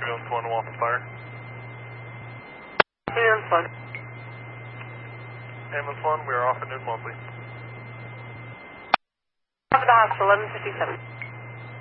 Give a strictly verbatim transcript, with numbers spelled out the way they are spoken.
ambulance one, Waffle Fire. Ambulance one. Ambulance one, we are off at noon monthly. Off at the hospital, eleven fifty-seven.